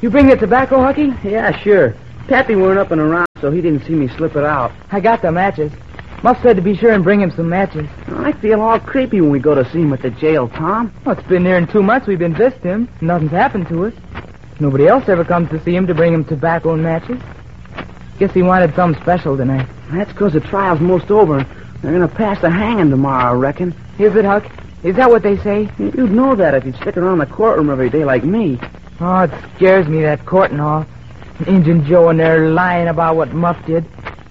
You bring the tobacco, Hucky? Yeah, sure. Pappy weren't up and around, so he didn't see me slip it out. I got the matches. Muff said to be sure and bring him some matches. I feel all creepy when we go to see him at the jail, Tom. Well, it's been nearing 2 months we've been visiting him. Nothing's happened to us. Nobody else ever comes to see him to bring him tobacco and matches. Guess he wanted something special tonight. That's because the trial's most over. They're going to pass the hanging tomorrow, I reckon. Is it, Huck? Is that what they say? You'd know that if you'd stick around the courtroom every day like me. Oh, it scares me, that court and all. Injun Joe in there lying about what Muff did.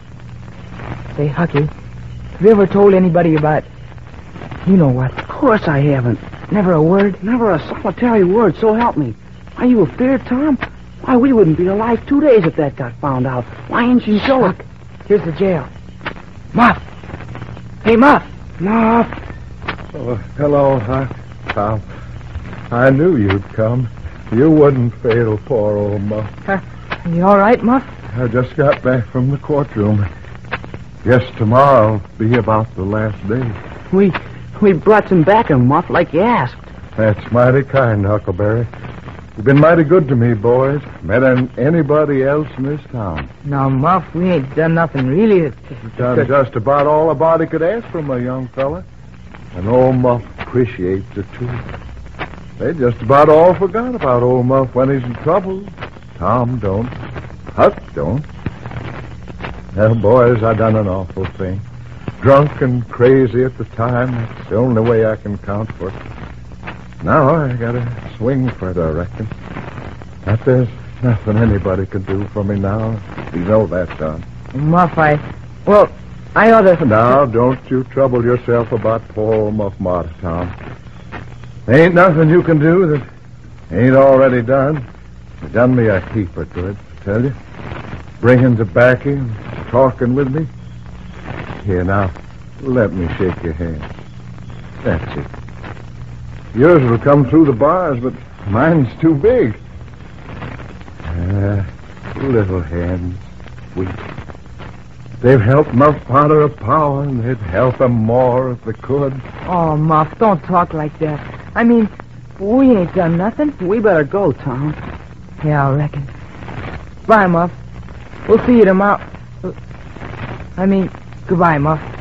Say, Hucky, have you ever told anybody about... You know what? Of course I haven't. Never a word? Never a solitary word, so help me. Are you afeard, Tom? Why, we wouldn't be alive 2 days if that got found out. Why ain't you show it? Here's the jail. Muff! Hey, Muff! Muff! Oh, hello, Tom. I knew you'd come. You wouldn't fail poor old Muff. You all right, Muff? I just got back from the courtroom. Guess tomorrow'll be about the last day. We brought some back, Muff, like you asked. That's mighty kind, Huckleberry. You've been mighty good to me, boys. Better than anybody else in this town. Now, Muff, we ain't done nothing really. Done just about all a body could ask from a young fella. And old Muff appreciates it, too. They just about all forgot about old Muff when he's in trouble. Tom don't. Huck don't. Well, boys, I done an awful thing. Drunk and crazy at the time. That's the only way I can count for it. Now I gotta swing for it, I reckon. But there's nothing anybody can do for me now. You know that, Tom. Muff, I ought to... Now, don't you trouble yourself about poor old Muff Marty, Tom. There ain't nothing you can do that ain't already done. You done me a heap of good, I tell you. Bringing tobacco and talking with me. Here, now, let me shake your hand. That's it. Yours will come through the bars, but mine's too big. Little hands, weak. They've helped Muff out of power, and they'd help him more if they could. Oh, Muff, don't talk like that. I mean, we ain't done nothing. We better go, Tom. Yeah, I reckon. Bye, Muff. We'll see you tomorrow. Goodbye, Muff.